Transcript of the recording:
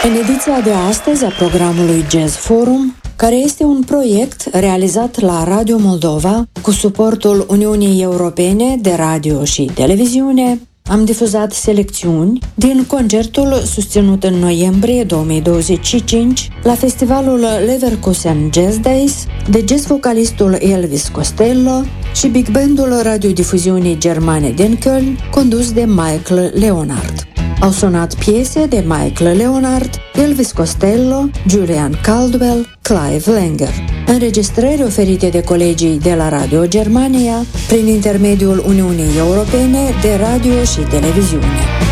În ediția de astăzi a programului Jazz Forum, care este un proiect realizat la Radio Moldova cu suportul Uniunii Europene de Radio și Televiziune, am difuzat selecțiuni din concertul susținut în noiembrie 2025 la festivalul Leverkusen Jazz Days de jazz-vocalistul Elvis Costello și big bandul radiodifuziunii germane din Köln, condus de Michael Leonard. Au sunat piese de Michael Leonard, Elvis Costello, Julian Caldwell, Clive Langer. Înregistrări oferite de colegii de la Radio Germania prin intermediul Uniunii Europene de Radio și Televiziune.